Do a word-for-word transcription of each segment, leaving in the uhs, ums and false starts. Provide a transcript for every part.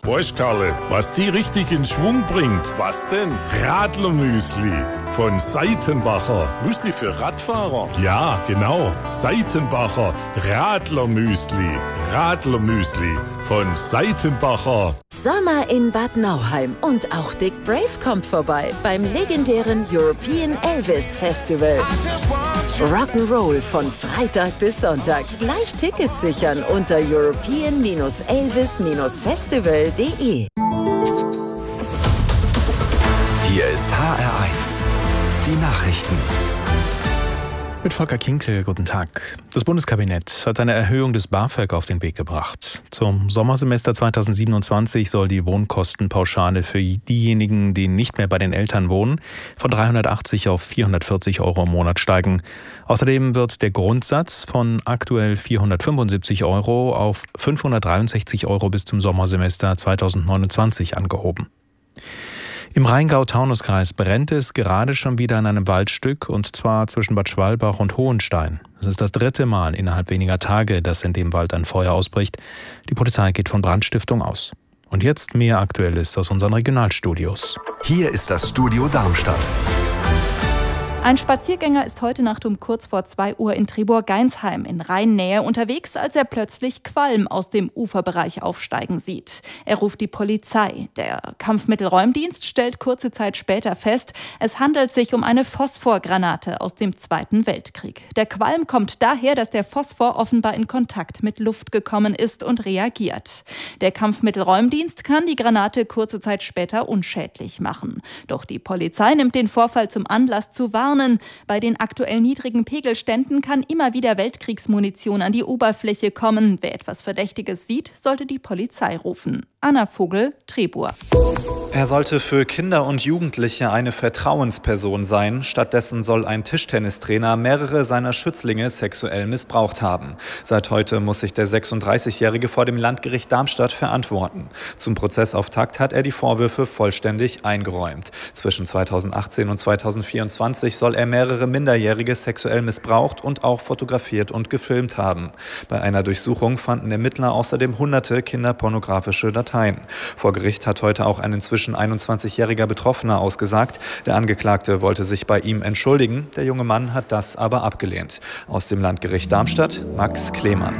Weißt, Karle, was die richtig in Schwung bringt? Was denn? Radlermüsli von Seitenbacher. Müsli für Radfahrer? Ja, genau. Seitenbacher Radlermüsli. Radlermüsli von Seitenbacher. Sommer in Bad Nauheim und auch Dick Brave kommt vorbei beim legendären European Elvis Festival. Rock'n'Roll von Freitag bis Sonntag. Gleich Tickets sichern unter european elvis festival punkt de. Hier ist H R eins. Die Nachrichten. Mit Volker Kinkel, guten Tag. Das Bundeskabinett hat eine Erhöhung des BAföG auf den Weg gebracht. Zum Sommersemester zweitausendsiebenundzwanzig soll die Wohnkostenpauschale für diejenigen, die nicht mehr bei den Eltern wohnen, von dreihundertachtzig auf vierhundertvierzig Euro im Monat steigen. Außerdem wird der Grundsatz von aktuell vierhundertfünfundsiebzig Euro auf fünfhundertdreiundsechzig Euro bis zum Sommersemester zweitausendneunundzwanzig angehoben. Im Rheingau-Taunus-Kreis brennt es gerade schon wieder an einem Waldstück, und zwar zwischen Bad Schwalbach und Hohenstein. Es ist das dritte Mal innerhalb weniger Tage, dass in dem Wald ein Feuer ausbricht. Die Polizei geht von Brandstiftung aus. Und jetzt mehr Aktuelles aus unseren Regionalstudios. Hier ist das Studio Darmstadt. Ein Spaziergänger ist heute Nacht um kurz vor zwei Uhr in Triburg-Geinsheim in Rheinnähe unterwegs, als er plötzlich Qualm aus dem Uferbereich aufsteigen sieht. Er ruft die Polizei. Der Kampfmittelräumdienst stellt kurze Zeit später fest, es handelt sich um eine Phosphorgranate aus dem Zweiten Weltkrieg. Der Qualm kommt daher, dass der Phosphor offenbar in Kontakt mit Luft gekommen ist und reagiert. Der Kampfmittelräumdienst kann die Granate kurze Zeit später unschädlich machen. Doch die Polizei nimmt den Vorfall zum Anlass zu warnen. Bei den aktuell niedrigen Pegelständen kann immer wieder Weltkriegsmunition an die Oberfläche kommen. Wer etwas Verdächtiges sieht, sollte die Polizei rufen. Anna Vogel, Trebur. Er sollte für Kinder und Jugendliche eine Vertrauensperson sein. Stattdessen soll ein Tischtennistrainer mehrere seiner Schützlinge sexuell missbraucht haben. Seit heute muss sich der sechsunddreißigjährige vor dem Landgericht Darmstadt verantworten. Zum Prozessauftakt hat er die Vorwürfe vollständig eingeräumt. Zwischen zweitausendachtzehn und zweitausendvierundzwanzig soll er mehrere Minderjährige sexuell missbraucht und auch fotografiert und gefilmt haben. Bei einer Durchsuchung fanden Ermittler außerdem hunderte kinderpornografische Dateien. Vor Gericht hat heute auch ein inzwischen einundzwanzigjähriger Betroffener ausgesagt. Der Angeklagte wollte sich bei ihm entschuldigen. Der junge Mann hat das aber abgelehnt. Aus dem Landgericht Darmstadt, Max Klemann.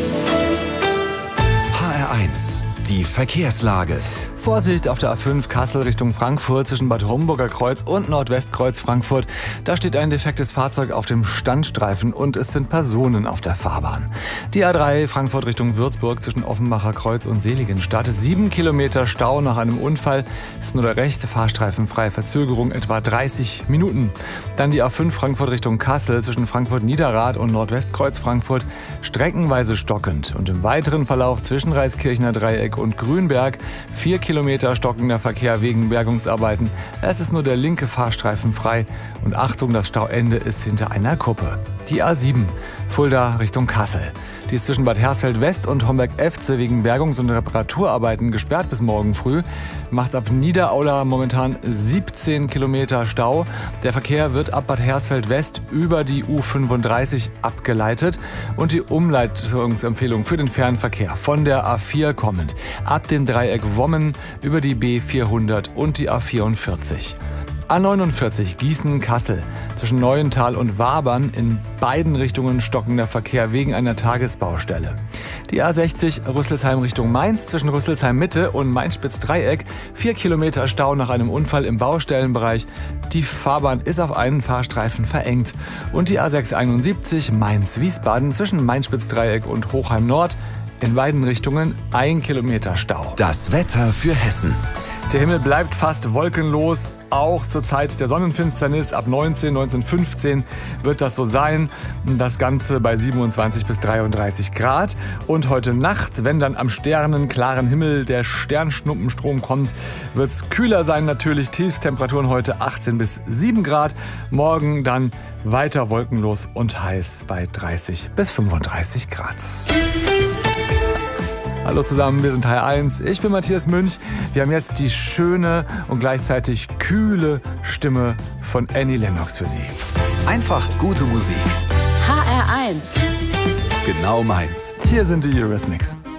H R eins. Die Verkehrslage. Vorsicht auf der A fünf Kassel Richtung Frankfurt zwischen Bad Homburger Kreuz und Nordwestkreuz Frankfurt. Da steht ein defektes Fahrzeug auf dem Standstreifen und es sind Personen auf der Fahrbahn. Die A drei Frankfurt Richtung Würzburg zwischen Offenbacher Kreuz und Seligenstadt. Sieben Kilometer Stau nach einem Unfall. Es ist nur der rechte Fahrstreifen frei. Verzögerung etwa dreißig Minuten. Dann die A fünf Frankfurt Richtung Kassel zwischen Frankfurt Niederrad und Nordwestkreuz Frankfurt. Streckenweise stockend. Und im weiteren Verlauf zwischen Reiskirchner Dreieck und Grünberg vier Kilometer Kilometer stockender Verkehr wegen Bergungsarbeiten. Es ist nur der linke Fahrstreifen frei. Und Achtung, das Stauende ist hinter einer Kuppe. Die A sieben, Fulda Richtung Kassel. Die ist zwischen Bad Hersfeld West und Homberg-Efze wegen Bergungs- und Reparaturarbeiten gesperrt bis morgen früh. Macht ab Niederaula momentan siebzehn Kilometer Stau. Der Verkehr wird ab Bad Hersfeld West über die U fünfunddreißig abgeleitet. Und die Umleitungsempfehlung für den Fernverkehr von der A vier kommend. Ab dem Dreieck Wommen über die B vierhundert und die A vierundvierzig. A neunundvierzig Gießen-Kassel. Zwischen Neuental und Wabern in beiden Richtungen stockender Verkehr wegen einer Tagesbaustelle. Die A sechzig Rüsselsheim Richtung Mainz zwischen Rüsselsheim Mitte und Mainz-Spitz-Dreieck. Vier Kilometer Stau nach einem Unfall im Baustellenbereich. Die Fahrbahn ist auf einen Fahrstreifen verengt. Und die A sechshunderteinundsiebzig Mainz-Wiesbaden zwischen Mainz-Spitz-Dreieck und Hochheim Nord. In beiden Richtungen ein Kilometer Stau. Das Wetter für Hessen. Der Himmel bleibt fast wolkenlos, auch zur Zeit der Sonnenfinsternis. Ab neunzehn, neunzehn Uhr fünfzehn wird das so sein. Das Ganze bei siebenundzwanzig bis dreiunddreißig Grad. Und heute Nacht, wenn dann am sternenklaren Himmel der Sternschnuppenstrom kommt, wird es kühler sein natürlich. Tiefstemperaturen heute achtzehn bis sieben Grad. Morgen dann weiter wolkenlos und heiß bei dreißig bis fünfunddreißig Grad. Hallo zusammen, wir sind H R eins. Ich bin Matthias Münch. Wir haben jetzt die schöne und gleichzeitig kühle Stimme von Annie Lennox für Sie. Einfach gute Musik. H R eins. Genau meins. Hier sind die Eurythmics.